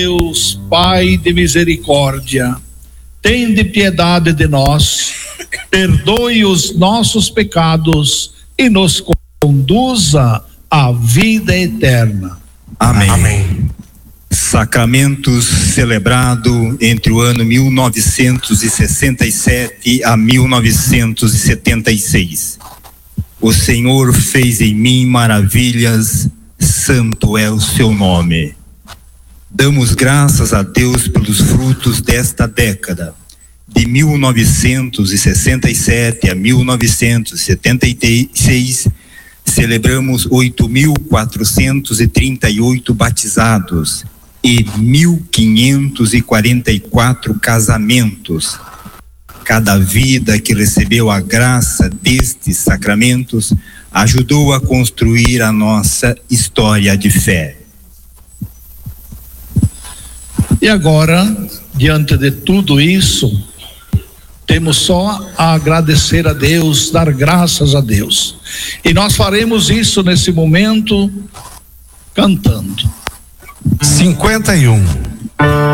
Deus, Pai de misericórdia, tende piedade de nós, perdoe os nossos pecados e nos conduza à vida eterna. Amém. Amém. Sacramentos celebrado entre o ano 1967 a 1976. O Senhor fez em mim maravilhas, santo é o seu nome. Damos graças a Deus pelos frutos desta década. De 1967 a 1976, celebramos 8.438 batizados e 1.544 casamentos. Cada vida que recebeu a graça destes sacramentos ajudou a construir a nossa história de fé. E agora, diante de tudo isso, temos só a agradecer a Deus, dar graças a Deus. E nós faremos isso nesse momento cantando. 51.